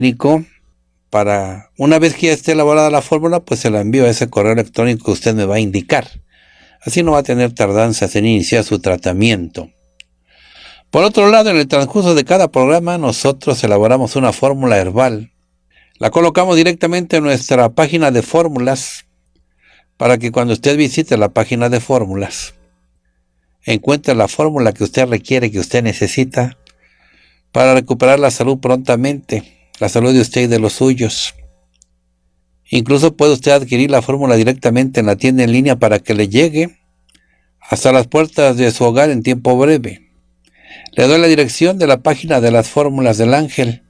para una vez que ya esté elaborada la fórmula, pues se la envío a ese correo electrónico que usted me va a indicar. Así no va a tener tardanzas en iniciar su tratamiento. Por otro lado, en el transcurso de cada programa, nosotros elaboramos una fórmula herbal. La colocamos directamente en nuestra página de fórmulas para que cuando usted visite la página de fórmulas, encuentre la fórmula que usted requiere, que usted necesita, para recuperar la salud prontamente, la salud de usted y de los suyos. Incluso puede usted adquirir la fórmula directamente en la tienda en línea para que le llegue hasta las puertas de su hogar en tiempo breve. Le doy la dirección de la página de las fórmulas del ángel,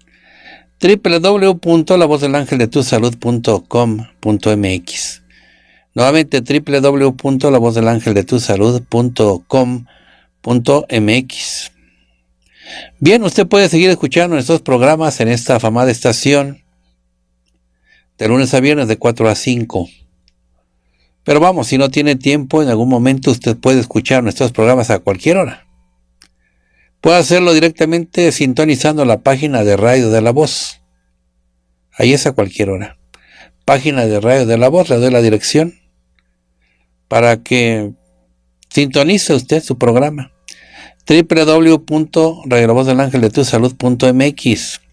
www.lavozdelangeldetusalud.com.mx. Nuevamente www.lavozdelangeldetusalud.com.mx. Bien, usted puede seguir escuchando nuestros programas en esta afamada estación de lunes a viernes de 4 a 5. Pero vamos, si no tiene tiempo, en algún momento usted puede escuchar nuestros programas a cualquier hora. Puede hacerlo directamente sintonizando la página de Radio de la Voz. Ahí es a cualquier hora. Página de Radio de la Voz, le doy la dirección para que sintonice usted su programa. www.radiolavozdelangeldetusalud.mx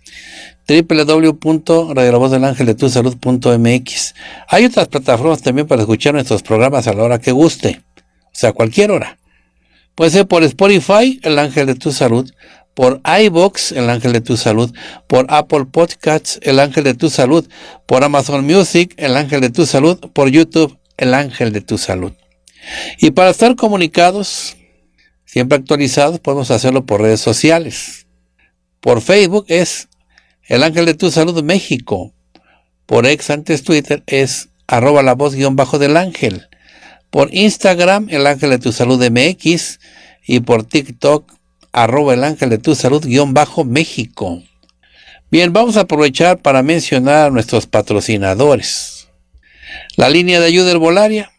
www.radiolavozdelangeldetusalud.mx. Hay otras plataformas también para escuchar nuestros programas a la hora que guste, o sea, a cualquier hora. Puede ser por Spotify, El Ángel de tu Salud, por iVoox, El Ángel de tu Salud, por Apple Podcasts, El Ángel de tu Salud, por Amazon Music, El Ángel de tu Salud, por YouTube, El Ángel de tu Salud. Y para estar comunicados, siempre actualizados, podemos hacerlo por redes sociales. Por Facebook es El Ángel de tu Salud México. Por ex, antes Twitter, es @lavoz_del-ángel. Por Instagram, El Ángel de tu Salud MX. Y por TikTok, @El Ángel de tu Salud-México. Bien, vamos a aprovechar para mencionar a nuestros patrocinadores. La línea de ayuda herbolaria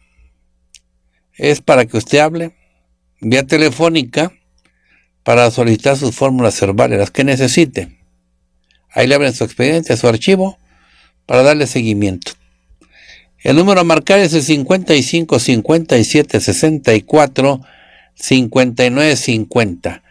es para que usted hable vía telefónica para solicitar sus fórmulas herbales, las que necesite. Ahí le abren su expediente, su archivo, para darle seguimiento. El número a marcar es el 55 57 64 59 50.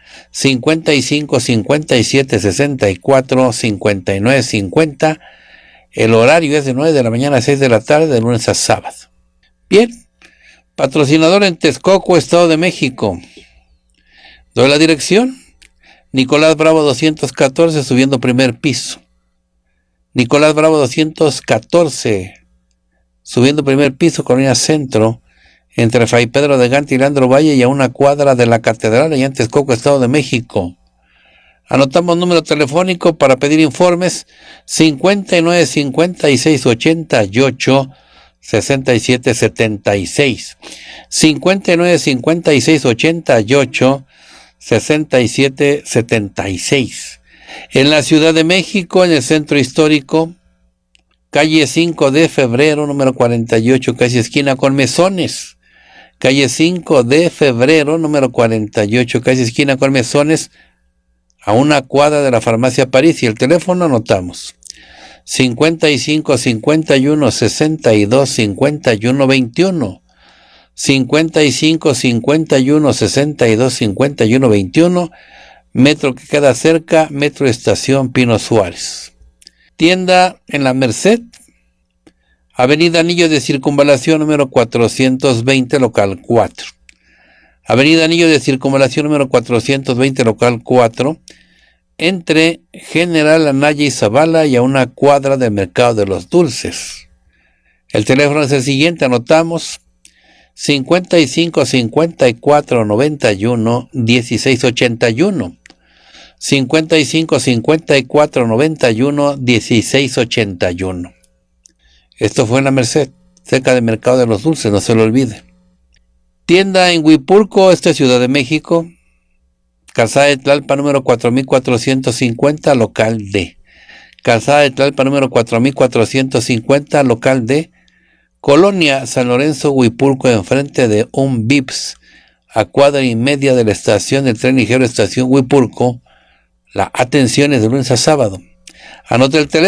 55 57 64 59 50. El horario es de 9 de la mañana a 6 de la tarde, de lunes a sábado. Bien, patrocinador en Texcoco, Estado de México. Doy la dirección. Nicolás Bravo 214, subiendo primer piso. Nicolás Bravo 214, subiendo primer piso, Colonia Centro, entre Fray Pedro de Gante y Leandro Valle, y a una cuadra de la Catedral, allá en Texcoco, Estado de México. Anotamos número telefónico para pedir informes: 59 56 88 67 76. 59 56 88 67 76. En la Ciudad de México, en el Centro Histórico, calle 5 de Febrero, número 48, casi esquina con Mesones. Calle 5 de Febrero, número 48, casi esquina con Mesones, a una cuadra de la Farmacia París. Y el teléfono anotamos: 55 51 62 51 21. 55 51 62 51 21. Metro que queda cerca, Metro Estación Pino Suárez. Tienda en La Merced, Avenida Anillo de Circunvalación número 420, local 4. Avenida Anillo de Circunvalación número 420, local 4, entre General Anaya y Zavala, y a una cuadra del Mercado de los Dulces. El teléfono es el siguiente, anotamos: 55 54 91 16 81. 55 54 91 16 81. Esto fue en La Merced, cerca del Mercado de los Dulces, no se lo olvide. Tienda en Huipulco, Ciudad de México, Calzada de Tlalpan número 4450, local D. Calzada de Tlalpan número 4450, local D. Colonia San Lorenzo, Huipulco, enfrente de un Vips, a cuadra y media de la estación del tren ligero Estación Huipulco. La atención es de lunes a sábado. Anote el teléfono.